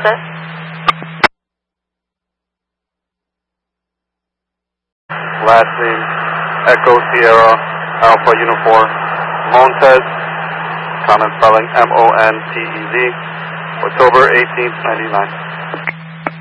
Montes. Last name, Echo Sierra Alpha Uniform Montez, common spelling Montez, October 18th, 99.